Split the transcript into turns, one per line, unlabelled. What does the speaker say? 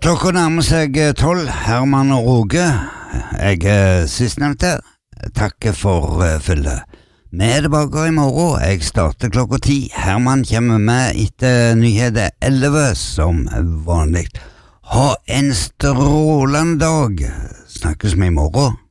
Klokka nærmer seg 12, Herman og Roge. Jeg er sistnevnte. Takker for følge. Vi er tilbake i morgen. Jeg starter klokka 10. Herman kommer med etter nyheter 11 som vanlig. Ha en strålende dag. Snakkes vi i morgen.